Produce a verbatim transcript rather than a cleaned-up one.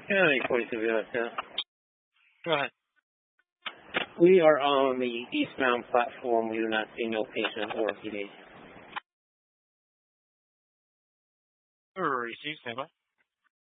County forty-two, yeah. Go ahead. We are on the eastbound platform. We do not see no patient or P D. Receive, stand by.